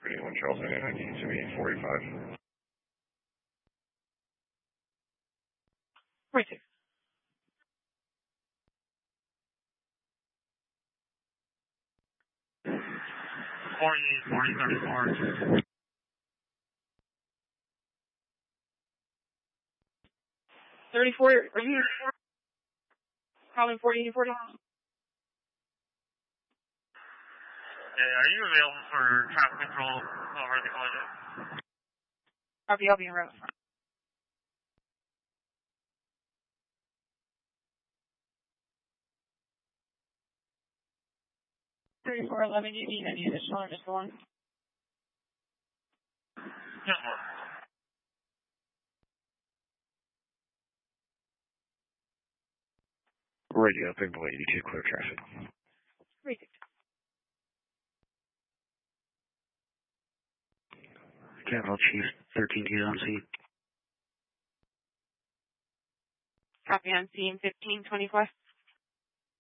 31 Charles, I need to be 45. Right. 34. 34, are you calling 40 and 40? Are you available for traffic control over the collision? I'll be en route. $34.11, you need any additional or just the one? Just one. Radio, Big Boy 82, clear traffic. Great. Capital Chief, 13 on scene. Copy on scene 1524.